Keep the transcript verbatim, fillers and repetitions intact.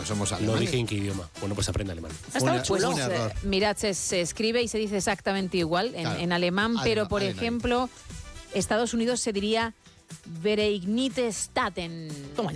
no somos No alemanes. dije en qué idioma. Bueno, pues aprende alemán. Ha estado Una- chulo. un error. Mirad, se, se escribe y se dice exactamente igual en, Claro. en alemán, Alema- pero por alemán. ejemplo, Estados Unidos se diría Vereinigte Staaten. Toma ya.